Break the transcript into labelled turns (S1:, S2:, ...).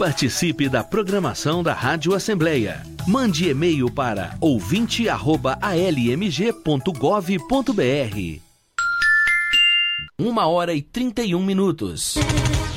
S1: Participe da programação da Rádio Assembleia. Mande e-mail para ouvinte@almg.gov.br. 1h31.